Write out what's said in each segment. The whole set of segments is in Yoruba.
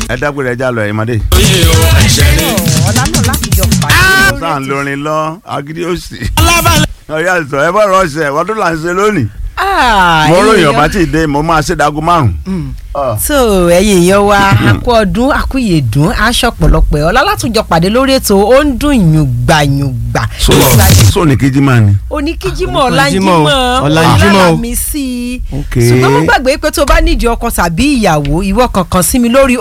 ẹ dágbére ẹja lọ ẹ̀yìnmọ́dé. ọ̀la náà láti jọ pàdé. sáà ń lorin lọ agídí òsì. ọ̀yà ìtọ̀ ẹ bá rọ̀ ọ̀sẹ̀ ọdún là ń ṣe lónìí. mo ròyìn ọba tí ì dé mo máa ṣe dago 5. so ẹ̀yin èèyàn wa àkú ọdún àkúyèdún aṣọ pọ̀lọpọ̀ ọ̀la látúnjọ pàdé lórí ètò ó ń dùn yùngbàyùngbà. so ní kíjímà ni. oníkíjímọ̀ ọ̀làjímọ̀ mi sí i. ṣùgbọ́n mo gbàgbé pé tó bá nídìí ọkọ tàbí ìyàwó ìwọ kankan sí mi lórí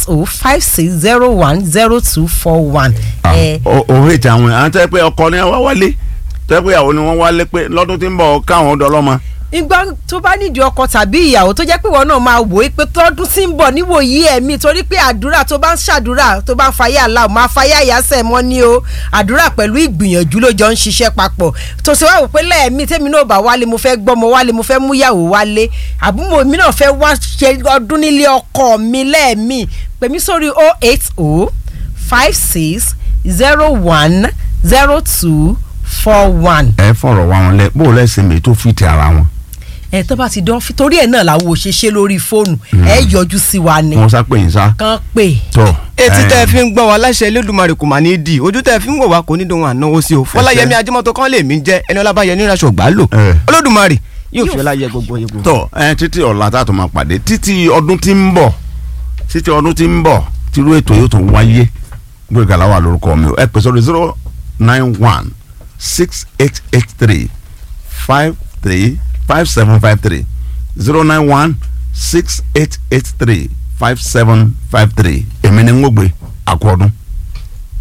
08056010241. òwe ìtàn àwọn tẹ́ pé ọkọ ni wọ́n wálé tẹ́ pé ìyàwó ni wọ́n wálé pé lọ́dún tí ń bọ̀ káwọn dọlọ́mọ. ìgbà tó bá nídìí ọkọ tàbí ìyàwó tó jẹ́ pé wọn náà máa wò ó pé tọ́dún tí ń bọ̀ níwòyí ẹ̀mí torí pé àdúrà tó bá ń ṣàdúrà tó bá ń fàyà aláwọ̀ máa fàyà ìyàsẹ̀ mọ́ ni o àdúrà pẹ̀lú ìgbìyànjú ló jọ ń ṣiṣẹ́ papọ̀ tó ṣe wá wò pé lẹ́ẹ̀mí tèmi náà bá wálé mo fẹ́ gbọ́mọ wálé mo fẹ́ múyàwó wálé àbúmọ̀ mi náà fẹ́ wá ṣe ọdún nílé ọkọ mi lẹ́ẹ̀mí pèmí sórí 08056010241. ẹ fọ̀rọ̀ wá wọn lẹ bó o lẹ́sìn mi tó fi ti ara wọn. ẹ tó bá ti dán torí ẹ náà làwọn òṣèṣe lórí fóònù ẹ yọjú sí wa ni. wọn sá pé yín sá. kàn pé. tọ etí tẹ́ fi ń gbọ́ wa láṣẹ Elédùmarè kò mà ní di ojú tẹ́ fi ń wò wá kò ní dùn ànáwó sí o Fọláyẹmí Ajímọ́tò kan lè mí jẹ́ ẹni ọlábàyẹ ní ìraṣọ gbà lò Olódùmarè yóò fi ọlá yẹ gbogbo yẹn. tọ títí ọ̀la tá a tó máa pàdé títí ọdún tí ń bọ̀ tírú ètò yóò tún wáyé Gbóyèga Lawal lórúkọ mi ẹ pè sórí 09168835753 09168835753 èmi ni ń gbé àkọ́dún.